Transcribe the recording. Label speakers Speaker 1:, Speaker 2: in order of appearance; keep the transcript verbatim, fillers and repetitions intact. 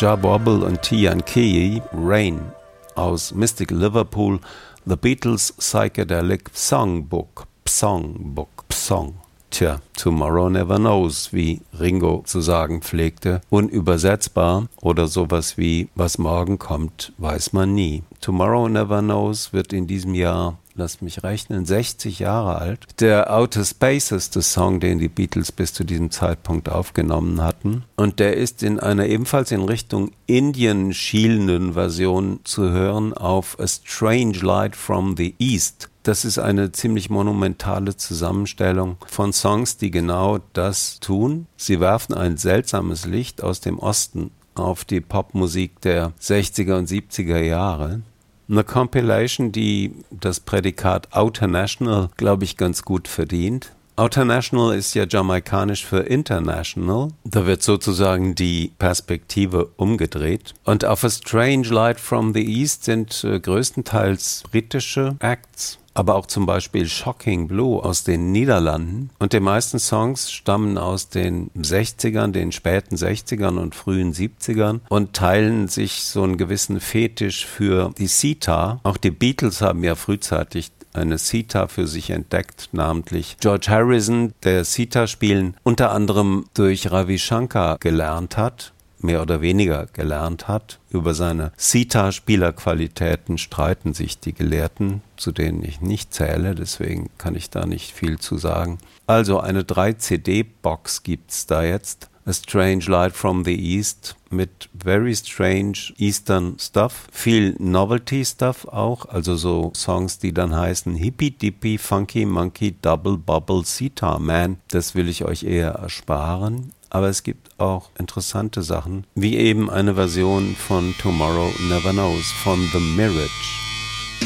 Speaker 1: Jah Wobble und Tian Key, Rain aus Mystic Liverpool, The Beatles Psychedelic Songbook, Songbook, Song. Tja, Tomorrow Never Knows, wie Ringo zu sagen pflegte, unübersetzbar oder sowas wie, was morgen kommt, weiß man nie. Tomorrow Never Knows wird in diesem Jahr, lasst mich rechnen, sechzig Jahre alt. Der Outer Spaces, der Song, den die Beatles bis zu diesem Zeitpunkt aufgenommen hatten. Und der ist in einer ebenfalls in Richtung Indien schielenden Version zu hören auf A Strange Light from the East. Das ist eine ziemlich monumentale Zusammenstellung von Songs, die genau das tun. Sie werfen ein seltsames Licht aus dem Osten auf die Popmusik der sechziger und siebziger Jahre. Eine Compilation, die das Prädikat Outernational, glaube ich, ganz gut verdient. Outernational ist ja jamaikanisch für International. Da wird sozusagen die Perspektive umgedreht. Und auf A Strange Light from the East sind äh, größtenteils britische Acts, aber auch zum Beispiel Shocking Blue aus den Niederlanden. Und die meisten Songs stammen aus den sechzigern, den späten sechzigern und frühen siebzigern und teilen sich so einen gewissen Fetisch für die Sitar. Auch die Beatles haben ja frühzeitig eine Sitar für sich entdeckt, namentlich George Harrison, der Sitar spielen unter anderem durch Ravi Shankar gelernt hat, mehr oder weniger gelernt hat. Über seine Sitar-Spielerqualitäten streiten sich die Gelehrten, zu denen ich nicht zähle, deswegen kann ich da nicht viel zu sagen. Also eine drei C D-Box gibt's da jetzt. A Strange Light from the East mit very strange Eastern Stuff, viel Novelty Stuff auch, also so Songs, die dann heißen Hippie Dippy Funky Monkey Double Bubble Sitar Man. Das will ich euch eher ersparen. Aber es gibt auch interessante Sachen, wie eben eine Version von Tomorrow Never Knows von The Mirage.